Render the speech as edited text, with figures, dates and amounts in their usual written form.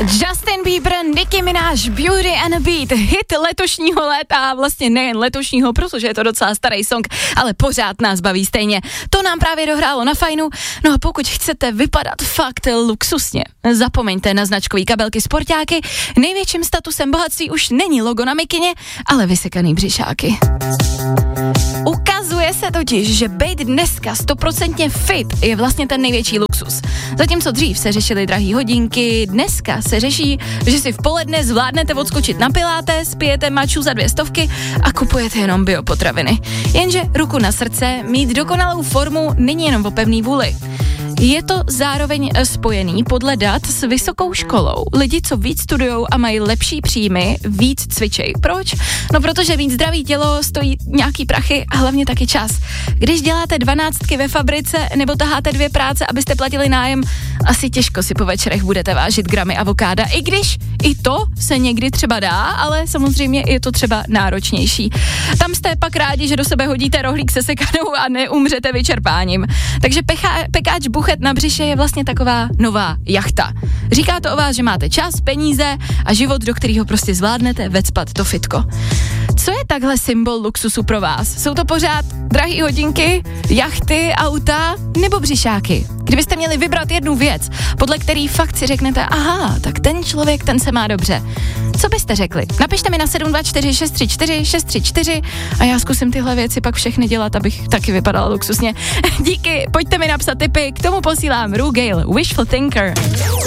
Justin Bieber, Nicki Minaj, Beauty and a Beat, hit letošního léta a vlastně nejen letošního, protože je to docela starý song, ale pořád nás baví stejně. To nám právě dohrálo na Fajnu, no a pokud chcete vypadat fakt luxusně, zapomeňte na značkový kabelky sportáky, největším statusem bohatství už není logo na mikině, ale vysekaný břišáky. Ukazuje se totiž, že bejt dneska 100% fit je vlastně ten největší luxus. Zatímco dřív se řešily drahý hodinky, dneska se řeší, že si v poledne zvládnete odskočit na pilates, pijete maču za 200 a kupujete jenom biopotraviny. Jenže ruku na srdce, mít dokonalou formu není jenom o pevný vůli. Je to zároveň spojený podle dat s vysokou školou. Lidi, co víc studujou a mají lepší příjmy, víc cvičej. Proč? No protože víc zdravý tělo stojí nějaký prachy a hlavně taky čas. Když děláte 12 ve fabrice nebo taháte 2 práce, abyste platili nájem, asi těžko si po večerech budete vážit gramy avokáda, i když i to se někdy třeba dá, ale samozřejmě je to třeba náročnější. Tam jste pak rádi, že do sebe hodíte rohlík se sekanou a neumřete vyčerpáním. Takže pekáč buchet na břiše je vlastně taková nová jachta. Říká to o vás, že máte čas, peníze a život, do kterého prostě zvládnete vecpat to fitko. Co je takhle symbol luxusu pro vás? Jsou to pořád drahý hodinky, jachty, auta nebo břišáky? Kdybyste měli vybrat jednu věc, podle který fakt si řeknete, aha, tak ten člověk, ten se má dobře. Co byste řekli? Napište mi na 724 634 634 a já zkusím tyhle věci pak všechny dělat, abych taky vypadala luxusně. Díky, pojďte mi napsat tipy, k tomu posílám Ru Gale, Wishful Thinker.